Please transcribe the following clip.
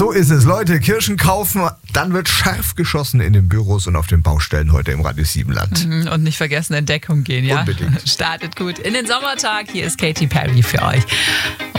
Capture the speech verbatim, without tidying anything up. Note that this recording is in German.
So ist es. Leute, Kirschen kaufen, dann wird scharf geschossen in den Büros und auf den Baustellen heute im Radio sieben Land. Und nicht vergessen, in Deckung gehen, ja? Unbedingt. Startet gut in den Sommertag. Hier ist Katy Perry für euch.